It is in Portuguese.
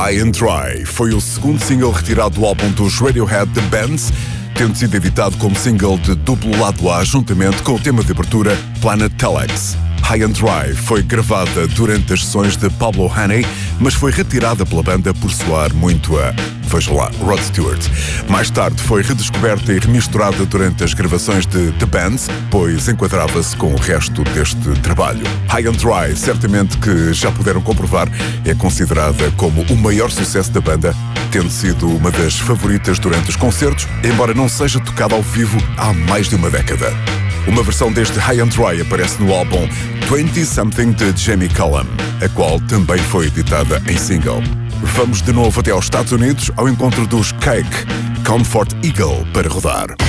High and Dry foi o segundo single retirado do álbum dos Radiohead The Bands, tendo sido editado como single de duplo lado A juntamente com o tema de abertura Planet Telex. High and Dry foi gravada durante as sessões de Pablo Honey, mas foi retirada pela banda por soar muito a, veja lá, Rod Stewart. Mais tarde foi redescoberta e remisturada durante as gravações de The Bands, pois enquadrava-se com o resto deste trabalho. High and Dry, certamente que já puderam comprovar, é considerada como o maior sucesso da banda, tendo sido uma das favoritas durante os concertos, embora não seja tocada ao vivo há mais de uma década. Uma versão deste High and Dry aparece no álbum 20 Something de Jamie Cullum, a qual também foi editada em single. Vamos de novo até aos Estados Unidos ao encontro dos Cake, Comfort Eagle, para rodar.